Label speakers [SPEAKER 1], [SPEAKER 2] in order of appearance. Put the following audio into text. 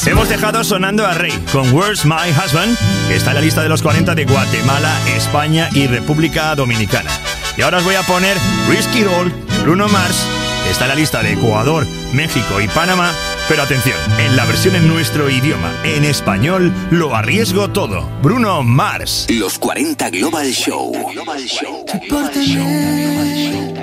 [SPEAKER 1] Hemos dejado sonando a Rey con Where's My Husband, que está en la lista de los 40 de Guatemala, España y República Dominicana. Y ahora os voy a poner Risky Roll de Bruno Mars, que está en la lista de Ecuador, México y Panamá. Pero atención, en la versión en nuestro idioma, en español, lo arriesgo todo. Bruno Mars.
[SPEAKER 2] Los 40 Global Show.